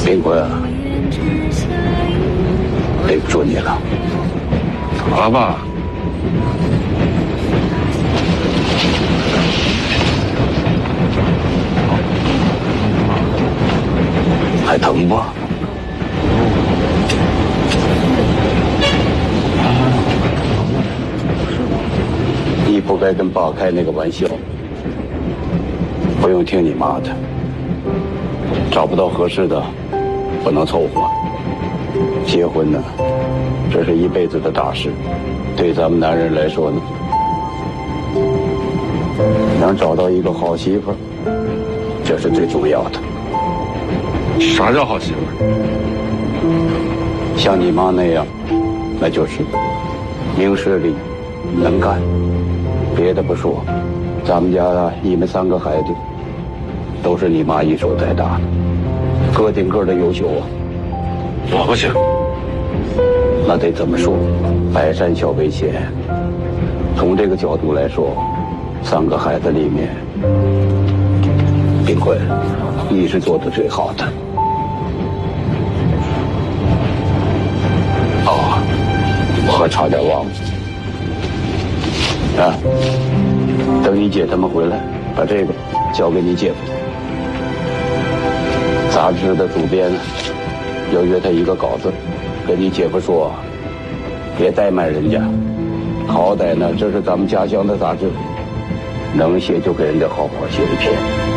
林坤啊，对不住你了。 好了吧？ 还疼不？你不该跟爸开那个玩笑。不用听你妈的，找不到合适的，不能凑合。结婚呢，这是一辈子的大事，对咱们男人来说呢，能找到一个好媳妇儿，这是最重要的。 啥叫好媳妇？ 像你妈那样，那就是明事理，能干。别的不说，咱们家你们3个孩子，都是你妈一手带大的，个顶个的优秀啊。 我不行。 那得怎么说？百善孝为先。从这个角度来说，3个孩子里面，林坤，你是做的最好的。哦，我还差点忘了。啊，等你姐他们回来，把这个交给你姐夫。杂志的主编要约他一个稿子，跟你姐夫说，别怠慢人家，好歹呢这是咱们家乡的杂志，能写就给人家好好写一篇。